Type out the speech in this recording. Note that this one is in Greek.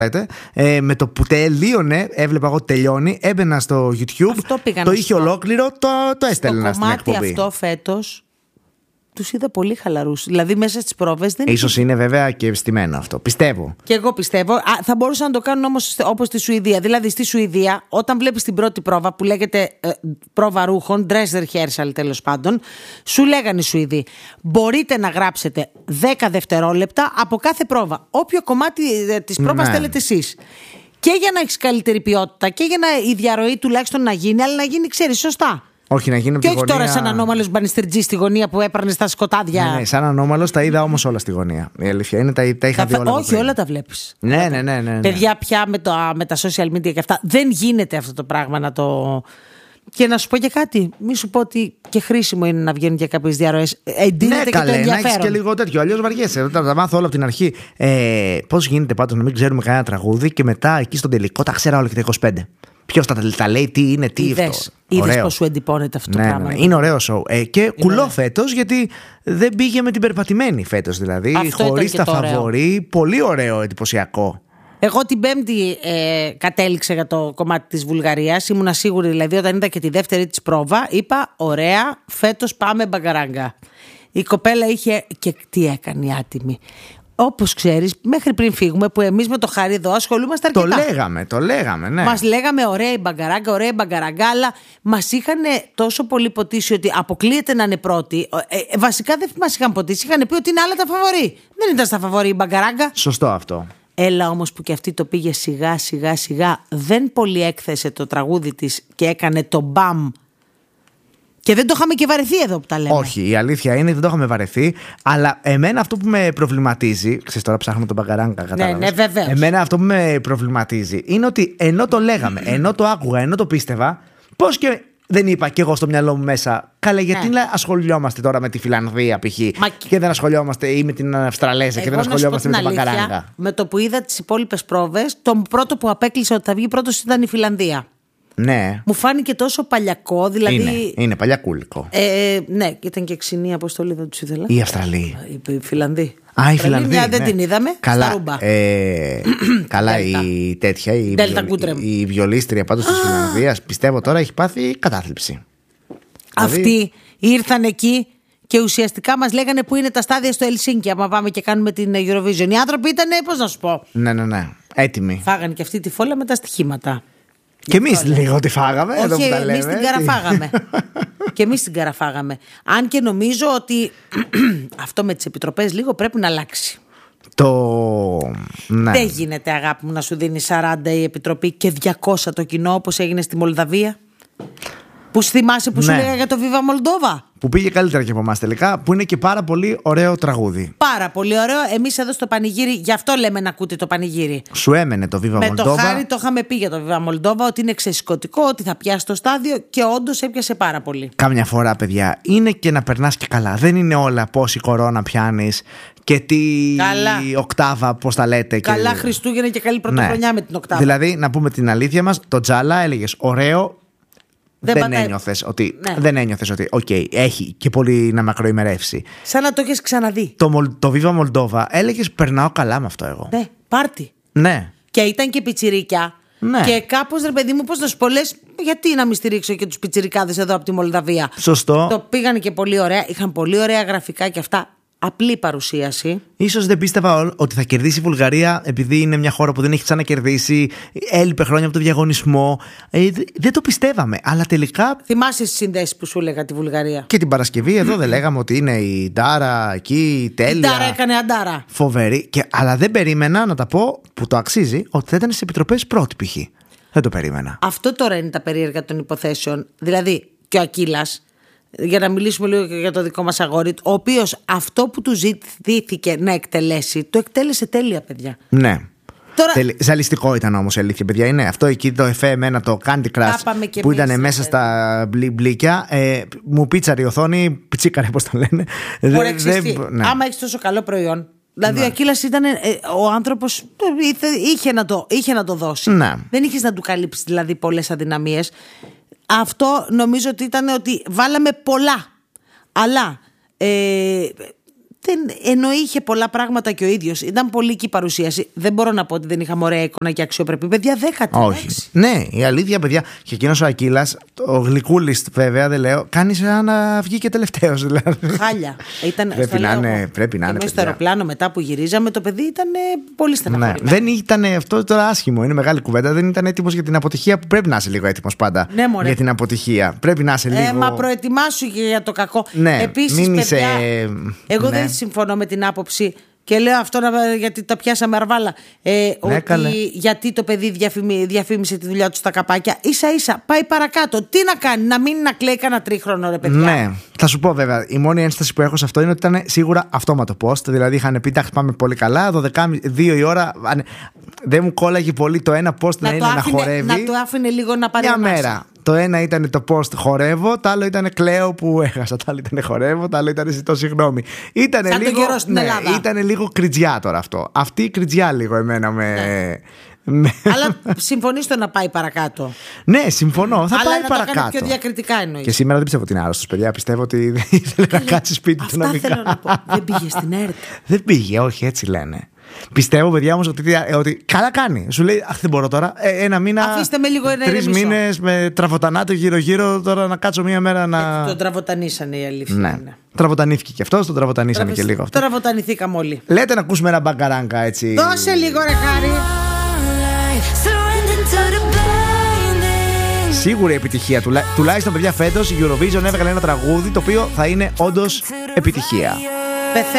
Με το που τελείωνε, έβλεπα εγώ τελειώνει, έμπαινα στο YouTube, το είχε ολόκληρο, το έστελνα στην εκπομπή. Το κομμάτι αυτό φέτος τους είδα πολύ χαλαρούς. Δηλαδή μέσα στις πρόβες δεν. Ίσως είναι βέβαια και ευστημένο αυτό. Πιστεύω. Και εγώ πιστεύω. Θα μπορούσαν να το κάνουν όμως όπως στη Σουηδία. Δηλαδή στη Σουηδία, όταν βλέπεις την πρώτη πρόβα που λέγεται πρόβα ρούχων, dress rehearsal τέλος πάντων, σου λέγανε οι Σουηδοί, μπορείτε να γράψετε 10 δευτερόλεπτα από κάθε πρόβα. Όποιο κομμάτι της πρόβας θέλετε εσείς. Και για να έχεις καλύτερη ποιότητα και για να η διαρροή τουλάχιστον να γίνει, αλλά να γίνει, ξέρεις, σωστά. Όχι, να γίνει από και τη όχι γωνία... τώρα σαν ανώμαλος μπανιστριτζής στη γωνία που έπαιρνε στα σκοτάδια. Ναι, σαν ανώμαλος τα είδα όμως όλα στη γωνία. Η αλήθεια είναι τα είχα δει όλα. Όχι, όλα τα βλέπεις. Ναι. Παιδιά, πια με τα social media και αυτά δεν γίνεται αυτό το πράγμα να το. Και να σου πω και κάτι, μη σου πω ότι και χρήσιμο είναι να βγαίνουν και κάποιες διαρροές. Εντείνεται και το ενδιαφέρον. Να έχεις και λίγο τέτοιο. Αλλιώς βαριέσαι. Τα μάθω όλα από την αρχή. Πώς γίνεται πάντως να μην ξέρουμε κανένα τραγούδι και μετά εκεί στον τελικό τα ξέρα όλα και τα 25. Ποιος τα λέει, τι είναι, τι αυτό. Είδες πώς σου εντυπώνεται αυτό το πράγμα. Ναι. Είναι ωραίο σοου. Και κουλό φέτος, γιατί δεν πήγε με την περπατημένη φέτος. Δηλαδή, χωρίς τα φαβορί. Πολύ ωραίο, εντυπωσιακό. Εγώ την Πέμπτη κατέληξα για το κομμάτι της Βουλγαρίας. Ήμουνα σίγουρη, δηλαδή, όταν είδα και τη δεύτερη της πρόβα, είπα: ωραία, φέτος πάμε μπαγκαράγκα. Η κοπέλα είχε. Και τι έκανε η άτιμη. Όπως ξέρεις, μέχρι πριν φύγουμε, που εμείς με το Χάρη εδώ ασχολούμαστε αρκετά. Το λέγαμε, ναι. Μας λέγαμε ωραία η μπαγκαράγκα, αλλά μας είχαν τόσο πολύ ποτίσει ότι αποκλείεται να είναι πρώτη. Βασικά δεν μας είχαν ποτίσει, είχαν πει ότι είναι άλλα τα φαβορί. Δεν ήταν στα φαβορί η μπαγκαράγκα. Σωστό αυτό. Έλα όμως που και αυτή το πήγε σιγά, δεν πολύ έκθεσε το τραγούδι της και έκανε το μπαμ. Και δεν το είχαμε και βαρεθεί εδώ που τα λέμε. Όχι, η αλήθεια είναι ότι δεν το είχαμε βαρεθεί. Αλλά εμένα αυτό που με προβληματίζει. Ξέρεις, τώρα ψάχνουμε τον μπαγκαράγκα, κατάλαβες. Ναι, βεβαίως. Εμένα αυτό που με προβληματίζει είναι ότι ενώ το λέγαμε, ενώ το άκουγα, ενώ το πίστευα, πώς και δεν είπα κι εγώ στο μυαλό μου μέσα. Καλά, γιατί ασχολιόμαστε τώρα με τη Φιλανδία π.χ. Και δεν ασχολιόμαστε ή με την Αυστραλέζα και δεν ασχολιόμαστε με την μπαγκαράγκα. Με το που είδα τις υπόλοιπες πρόβες, το πρώτο που απέκλεισε ότι θα βγει πρώτος ήταν η Φιλανδία. Ναι. Μου φάνηκε τόσο παλιακό, δηλαδή. Είναι παλιακούλικο. Ναι, ήταν και ξινή αποστολή, δεν τους ήθελα. Η Αυστραλία. Η Φιλανδή. Η Φιλανδή. Δεν την είδαμε. Καλά. Στα ρούμπα. Καλά, η τέτοια. Η βιολίστρια πάντως της Φιλανδίας, πιστεύω τώρα έχει πάθει κατάθλιψη. Αυτοί ήρθαν εκεί και ουσιαστικά μας λέγανε που είναι τα στάδια στο Ελσίνκι. Άμα πάμε και κάνουμε την Eurovision. Οι άνθρωποι ήταν, πώς να σου πω. Ναι. Έτοιμοι. Φάγανε και αυτή τη φόλα με τα στοιχήματα. Και εμείς λίγο τη φάγαμε. Όχι, εμείς την καραφάγαμε. Και εμείς την καραφάγαμε. Αν και νομίζω ότι αυτό με τις επιτροπές λίγο πρέπει να αλλάξει. Ναι. Δεν γίνεται, αγάπη μου, να σου δίνει 40 η επιτροπή και 200 το κοινό, όπως έγινε στη Μολδαβία. Που θυμάσαι που σου έλεγα για το Viva Moldova. Που πήγε καλύτερα και από εμάς τελικά, που είναι και πάρα πολύ ωραίο τραγούδι. Πάρα πολύ ωραίο. Εμείς εδώ στο πανηγύρι, γι' αυτό λέμε να ακούτε το πανηγύρι. Σου έμενε το Viva Moldova. Με το Χάρη το είχαμε πει για το Viva Moldova, ότι είναι ξεσηκωτικό, ότι θα πιάσει το στάδιο και όντως έπιασε πάρα πολύ. Κάμια φορά, παιδιά, είναι και να περνάς και καλά. Δεν είναι όλα πόση κορώνα πιάνεις και τι οκτάβα, πώς τα λέτε. Καλά Χριστούγεννα και καλή πρωτοχρονιά με την οκτάβα. Δηλαδή, να πούμε την αλήθεια μας, το Τζάλα έλεγες ωραίο. Δεν ένιωθες ότι, έχει και πολύ να μακροημερεύσει. Σαν να το έχεις ξαναδεί. Το Viva Moldova έλεγες περνάω καλά με αυτό εγώ. Ναι, πάρτι. Ναι. Και ήταν και πιτσιρίκια. Ναι. Και κάπως, ρε παιδί μου, πώς να σου πω, λες, γιατί να μην στηρίξω και τους πιτσιρικάδες εδώ από τη Μολδαβία. Σωστό. Το πήγανε και πολύ ωραία. Είχαν πολύ ωραία γραφικά και αυτά. Απλή παρουσίαση. Ίσως δεν πίστευα ότι θα κερδίσει η Βουλγαρία, επειδή είναι μια χώρα που δεν έχει ξανακερδίσει. Έλειπε χρόνια από το διαγωνισμό. Δεν το πιστεύαμε. Αλλά τελικά. Θυμάσαι τις συνδέσεις που σου έλεγα τη Βουλγαρία. Και την Παρασκευή εδώ δεν λέγαμε ότι είναι η Ντάρα εκεί, τέλεια. Η Ντάρα έκανε αντάρα. Φοβερή. Αλλά δεν περίμενα να τα πω, που το αξίζει, ότι θα ήταν στις επιτροπές πρώτη π.χ. Δεν το περίμενα. Αυτό τώρα είναι τα περίεργα των υποθέσεων. Δηλαδή, και ο Ακύλας. Για να μιλήσουμε λίγο και για το δικό μας αγόρι, ο οποίος αυτό που του ζητήθηκε να εκτελέσει, το εκτέλεσε τέλεια, παιδιά. Ναι. Τώρα... Ζαλιστικό ήταν όμως, αλήθεια, παιδιά. Είναι αυτό εκεί το εφέ εμένα, το Candy Crush που ήταν μέσα στα μπλίκια. Μου πίτσαρε η οθόνη, πιτσίκαρε, πώς το λένε. Ναι. Άμα έχεις τόσο καλό προϊόν. Δηλαδή ο Ακύλας ήταν ο άνθρωπος, είχε να το δώσει. Ναι. Δεν είχες να του καλύψει δηλαδή πολλές αδυναμίες. Αυτό νομίζω ότι ήταν ότι βάλαμε πολλά. Αλλά Ενώ είχε πολλά πράγματα και ο ίδιος. Ήταν πολύ και η παρουσίαση. Δεν μπορώ να πω ότι δεν είχαμε ωραία εικόνα και αξιοπρεπή. Παιδιά, 10. Όχι. Ναι, η αλήθεια, παιδιά. Και εκείνος ο Ακύλας, ο Γλυκούλης, βέβαια, δεν λέω, κάνει σαν να βγει και τελευταίος. Δηλαδή. Χάλια. Πρέπει να είναι. Εμείς στο αεροπλάνο μετά που γυρίζαμε, το παιδί ήταν πολύ στεναχωρημένο. Ναι. Δεν ήταν αυτό τώρα άσχημο. Είναι μεγάλη κουβέντα. Δεν ήταν έτοιμος για την αποτυχία που πρέπει να είσαι λίγο έτοιμος πάντα. Ναι, για την αποτυχία. Πρέπει να είσαι λίγο. Μα προετοιμάσου και για το κακό. Ναι, επίσης, παιδιά, εγώ δεν συμφωνώ με την άποψη. Και λέω αυτό γιατί τα πιάσαμε αρβάλα. Ότι γιατί το παιδί διαφήμισε τη δουλειά του στα καπάκια. Ίσα-ίσα πάει παρακάτω. Τι να κάνει, να μείνει να κλαίει κανένα τρίχρονο, ρε παιδιά. Ναι, θα σου πω βέβαια. Η μόνη ένσταση που έχω σε αυτό είναι ότι ήταν σίγουρα αυτόματο post. Δηλαδή είχαν πει: εντάξει, πάμε πολύ καλά. 2 η ώρα. Δεν μου κόλλαγε πολύ το ένα post να είναι να χορεύει. Να του άφηνε λίγο να πάρει μια μέρα. Το ένα ήταν το post χορεύω, το άλλο ήταν κλαίω που έχασα, το άλλο ήταν χορεύω, το άλλο ήταν ζητώ συγγνώμη. Ήτανε σαν λίγο, τον καιρό στην Ελλάδα. Ήτανε λίγο κριτζιά τώρα αυτό. Αυτή η κριτζιά λίγο εμένα Αλλά συμφωνείς το να πάει παρακάτω. Ναι, συμφωνώ. Θα αλλά πάει να παρακάτω. Το κάνει πιο διακριτικά εννοείς. Και σήμερα δεν πιστεύω ότι είναι άρρωστος, παιδιά. Πιστεύω ότι δεν ήθελε να κάτσει σπίτι του αυτά θέλω να πω. Δεν πήγε στην ΕΡΤ. Δεν πήγε, όχι, έτσι λένε. Πιστεύω, παιδιά, όμως ότι καλά κάνει. Σου λέει: αχ, δεν μπορώ τώρα. Ένα μήνα. Αφήστε με λίγο 3 μήνες με τραβοτανάτο γύρω-γύρω. Τώρα να κάτσω μία μέρα να. Τον τραβοτανίσανε η αλήθεια. Ναι. Τραβοτανήθηκε και αυτός, τον τραβοτανίσανε και λίγο αυτό. Τραβοτανηθήκαμε όλοι. Λέτε να ακούσουμε ένα μπαγκαράγκα έτσι. Δώσε λίγο, ρε Χάρη. Σίγουρη επιτυχία. Τουλάχιστον, παιδιά, φέτος η Eurovision έβγαλε ένα τραγούδι το οποίο θα είναι όντως επιτυχία.